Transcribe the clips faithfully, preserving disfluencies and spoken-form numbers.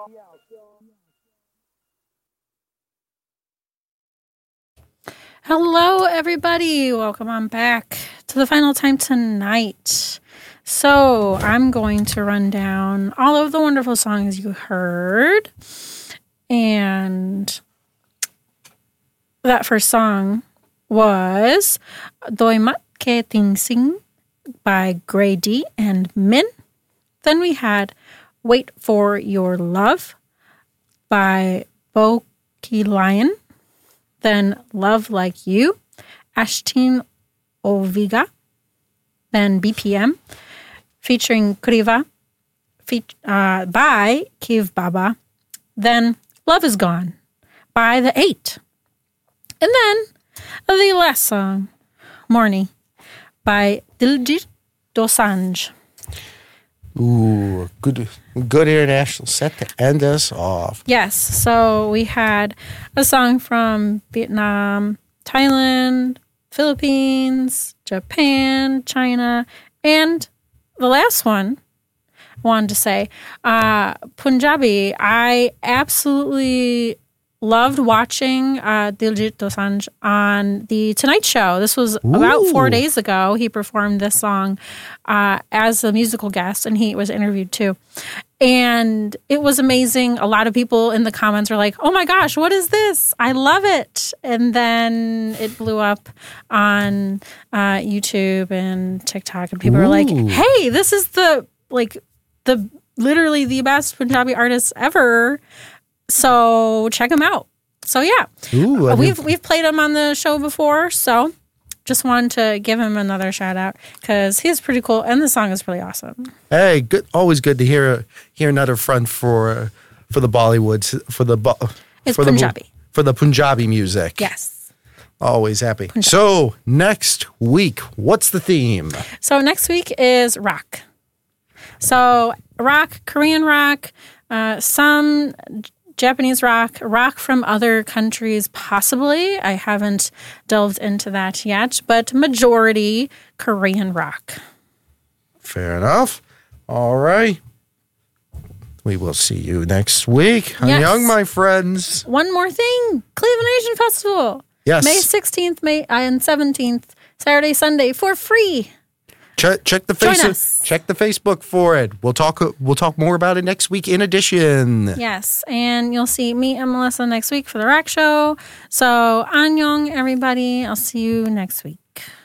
Hello, everybody. Welcome on back to the final time tonight. So I'm going to run down all of the wonderful songs you heard. And that first song was Doi Mat Ke Ting Sing by Grey D and Min. Then we had Wait for Your Love by Bo Ki Lion. Then Love Like You, Ashtin Oviga. Then B P M, featuring Kriva, fe- uh, by Kiv Baba. Then Love Is Gone by The Eight. And then the last song, Morning, by Diljit Dosanjh. Ooh, good good international set to end us off. Yes, so we had a song from Vietnam, Thailand, Philippines, Japan, China, and the last one I wanted to say, uh, Punjabi. I absolutely loved watching uh, Diljit Dosanjh on The Tonight Show. This was Ooh. about four days ago. He performed this song uh, as a musical guest, and he was interviewed too. And it was amazing. A lot of people in the comments were like, oh my gosh, what is this? I love it. And then it blew up on uh, YouTube and TikTok, and people Ooh. were like, hey, this is the, like, the literally the best Punjabi artist ever. So check him out. So yeah, Ooh, I we've didn't- we've played him on the show before. So just wanted to give him another shout out because he's pretty cool and the song is really awesome. Hey, good. Always good to hear hear another front for for the Bollywood for the Bo- It's for Punjabi. the for the Punjabi music. Yes. Always happy. So next week, what's the theme? So next week is rock. So rock, Korean rock, uh, some Japanese rock, rock from other countries, possibly. I haven't delved into that yet, but majority Korean rock. Fair enough. All right. We will see you next week. I'm Yes. young, my friends. One more thing, Cleveland Asian Festival. Yes. May sixteenth, May and seventeenth, Saturday, Sunday for free. Check check the Join Facebook us. check the Facebook for it. We'll talk we'll talk more about it next week in addition. Yes, and you'll see me and Melissa next week for the Rock Show. So, annyeong, everybody. I'll see you next week.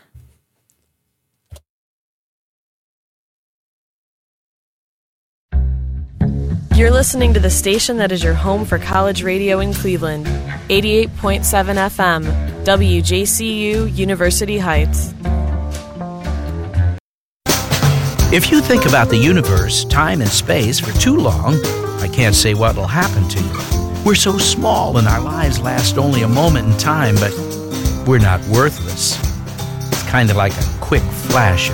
You're listening to the station that is your home for college radio in Cleveland, eighty-eight point seven F M, W J C U, University Heights. If you think about the universe, time, and space for too long, I can't say what will happen to you. We're so small and our lives last only a moment in time, but we're not worthless. It's kind of like a quick flash of